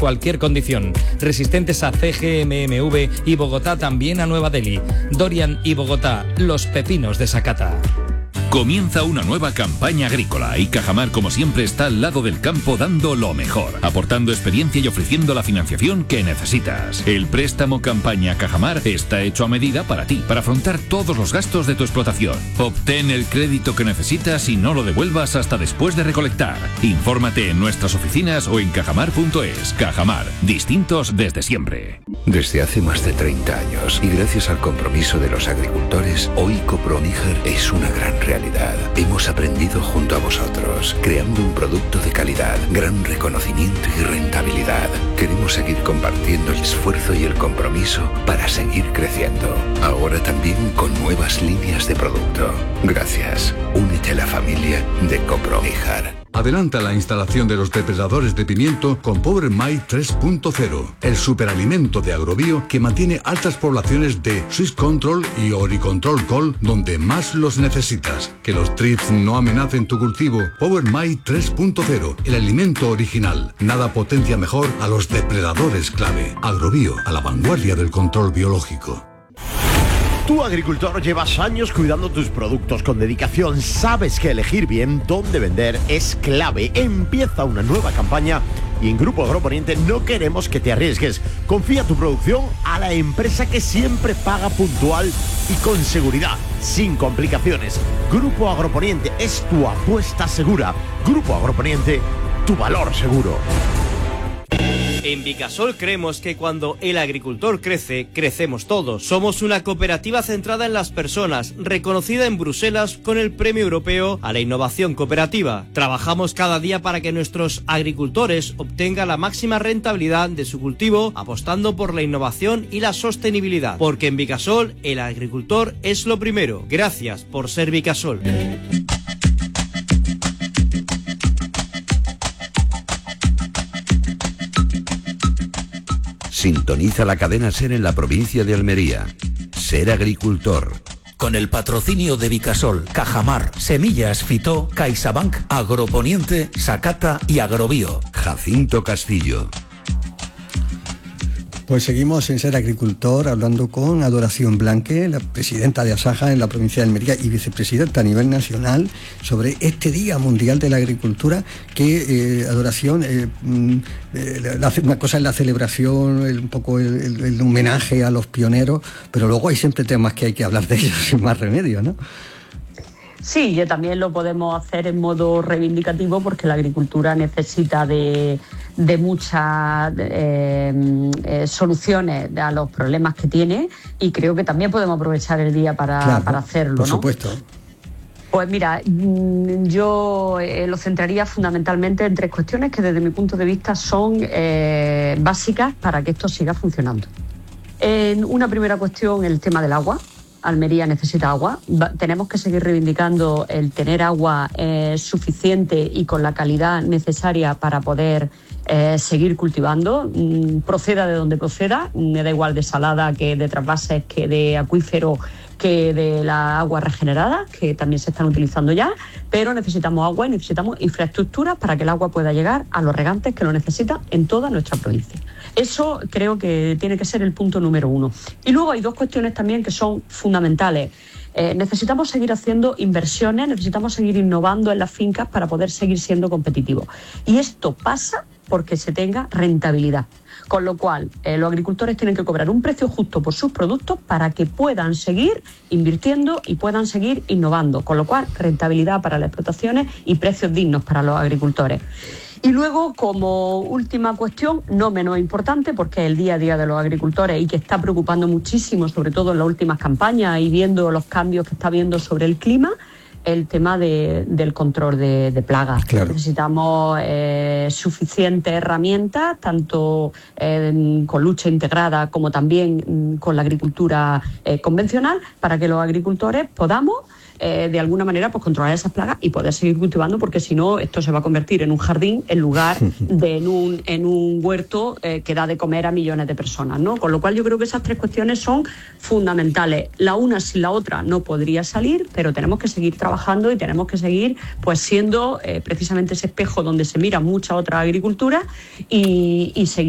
cualquier condición. Resistentes a CGMMV y Bogotá también a Nueva Delhi. Dorian y Bogotá, los pepinos de Sakata. Comienza una nueva campaña agrícola y Cajamar, como siempre, está al lado del campo dando lo mejor, aportando experiencia y ofreciendo la financiación que necesitas. El préstamo campaña Cajamar está hecho a medida para ti, para afrontar todos los gastos de tu explotación. Obtén el crédito que necesitas y no lo devuelvas hasta después de recolectar. Infórmate en nuestras oficinas o en cajamar.es. Cajamar, distintos desde siempre. Desde hace más de 30 años y gracias al compromiso de los agricultores, hoy Coproníger es una gran realidad. Hemos aprendido junto a vosotros, creando un producto de calidad, gran reconocimiento y rentabilidad. Queremos seguir compartiendo el esfuerzo y el compromiso para seguir creciendo. Ahora también con nuevas líneas de producto. Gracias. Únete a la familia de Coproníger. Adelanta la instalación de los depredadores de pimiento con Power My 3.0, el superalimento de Agrobio que mantiene altas poblaciones de Swiss Control y Oricontrol Col donde más los necesitas. Que los trips no amenacen tu cultivo. Power My 3.0, el alimento original. Nada potencia mejor a los depredadores clave. Agrobio, a la vanguardia del control biológico. Tú, agricultor, llevas años cuidando tus productos con dedicación. Sabes que elegir bien dónde vender es clave. Empieza una nueva campaña y en Grupo Agroponiente no queremos que te arriesgues. Confía tu producción a la empresa que siempre paga puntual y con seguridad, sin complicaciones. Grupo Agroponiente es tu apuesta segura. Grupo Agroponiente, tu valor seguro. En Vicasol creemos que cuando el agricultor crece, crecemos todos. Somos una cooperativa centrada en las personas, reconocida en Bruselas con el Premio Europeo a la Innovación Cooperativa. Trabajamos cada día para que nuestros agricultores obtengan la máxima rentabilidad de su cultivo, apostando por la innovación y la sostenibilidad. Porque en Vicasol, el agricultor es lo primero. Gracias por ser Vicasol. Sintoniza la cadena SER en la provincia de Almería. Ser agricultor. Con el patrocinio de Vicasol, Cajamar, Semillas Fitó, CaixaBank, Agroponiente, Sakata y Agrobio. Jacinto Castillo. Pues seguimos en Ser Agricultor hablando con Adoración Blanque, la presidenta de Asaja en la provincia de Almería y vicepresidenta a nivel nacional, sobre este Día Mundial de la Agricultura que, Adoración, una cosa es la celebración, un poco el homenaje a los pioneros, pero luego hay siempre temas que hay que hablar de ellos sin más remedio, ¿no? Sí, yo también lo podemos hacer en modo reivindicativo porque la agricultura necesita de muchas soluciones a los problemas que tiene y creo que también podemos aprovechar el día para hacerlo, por ¿no? supuesto. Pues mira, yo lo centraría fundamentalmente en tres cuestiones que desde mi punto de vista son básicas para que esto siga funcionando. En una primera cuestión, el tema del agua. Almería necesita agua. Tenemos que seguir reivindicando el tener agua suficiente y con la calidad necesaria para poder seguir cultivando, proceda de donde proceda, me da igual de salada que de trasvases, que de acuífero, que de la agua regenerada, que también se están utilizando ya, pero necesitamos agua y necesitamos infraestructuras para que el agua pueda llegar a los regantes que lo necesitan en toda nuestra provincia. Eso creo que tiene que ser el punto número uno. Y luego hay dos cuestiones también que son fundamentales. Necesitamos seguir haciendo inversiones, necesitamos seguir innovando en las fincas para poder seguir siendo competitivos. Y esto pasa porque se tenga rentabilidad. Con lo cual, los agricultores tienen que cobrar un precio justo por sus productos para que puedan seguir invirtiendo y puedan seguir innovando. Con lo cual, rentabilidad para las explotaciones y precios dignos para los agricultores. Y luego, como última cuestión, no menos importante, porque es el día a día de los agricultores y que está preocupando muchísimo, sobre todo en las últimas campañas y viendo los cambios que está habiendo sobre el clima, el tema del control de plagas. Claro. Necesitamos suficientes herramientas, tanto con lucha integrada como también con la agricultura convencional, para que los agricultores podamos de alguna manera pues controlar esas plagas y poder seguir cultivando, porque si no esto se va a convertir en un jardín en lugar de en un huerto que da de comer a millones de personas, ¿no? Con lo cual yo creo que esas tres cuestiones son fundamentales. La una sin la otra no podría salir, pero tenemos que seguir trabajando y tenemos que seguir pues siendo precisamente ese espejo donde se mira mucha otra agricultura y seguir